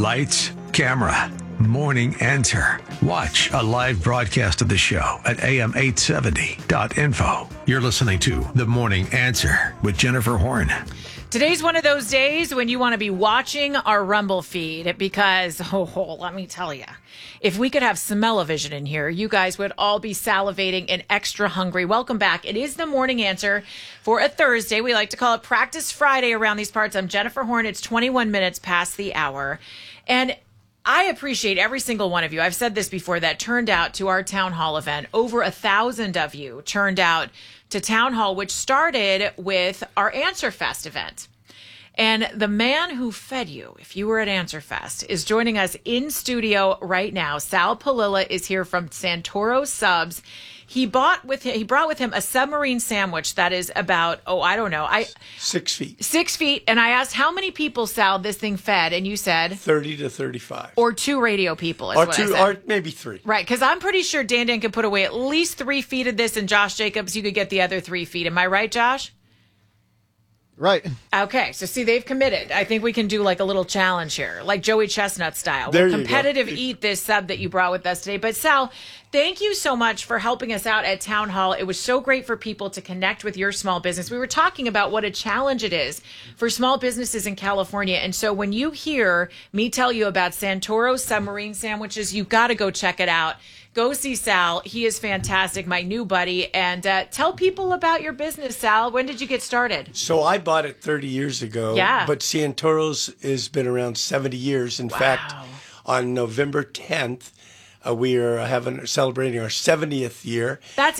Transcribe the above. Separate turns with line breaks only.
Lights, camera, morning answer. Watch a live broadcast of the show at am870.info. You're listening to The Morning Answer with Jennifer Horn.
Today's one of those days when you want to be watching our Rumble feed because, let me tell you, if we could have smell-o-vision in here, you guys would all be salivating and extra hungry. Welcome back. It is The Morning Answer for a Thursday. We like to call it Practice Friday around these parts. I'm Jennifer Horn. It's 21 minutes past the hour. And I appreciate every single one of you. I've said this before, that turned out to our town hall event. Over 1,000 of you turned out to town hall, which started with our Answer Fest event. And the man who fed you, if you were at Answer Fest, is joining us in studio right now. Sal Palilla is here from Santoro Subs. He brought with him a submarine sandwich that is about,
6 feet.
6 feet. And I asked how many people, Sal, this thing fed, and you said
30 to 35.
Or 2 radio people, is
or
what
two,
I said.
or maybe 3.
Right, because I'm pretty sure Dan could put away at least 3 feet of this, and Josh Jacobs, you could get the other 3 feet. Am I right, Josh?
Right.
Okay, so see, they've committed. I think we can do like a little challenge here, like Joey Chestnut style.
There
We'll
you go.
competitive eat this sub that you brought with us today. But Sal, thank you so much for helping us out at Town Hall. It was so great for people to connect with your small business. We were talking about what a challenge it is for small businesses in California. And so when you hear me tell you about Santoro submarine sandwiches, you got to go check it out. Go see Sal. He is fantastic, my new buddy. And tell people about your business, Sal. When did you get started?
So I bought it 30 years ago.
Yeah.
But Santoro's has been around 70 years. In fact, on November 10th, we are celebrating our 70th year.
That's